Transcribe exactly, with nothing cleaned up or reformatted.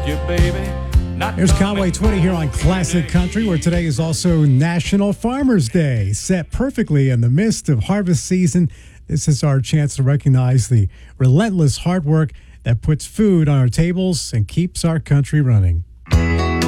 you, baby. Not Here's coming Conway Twitty here on Classic Country, where today is also National Farmers Day. Set perfectly in the midst of harvest season, this is our chance to recognize the relentless hard work that puts food on our tables and keeps our country running.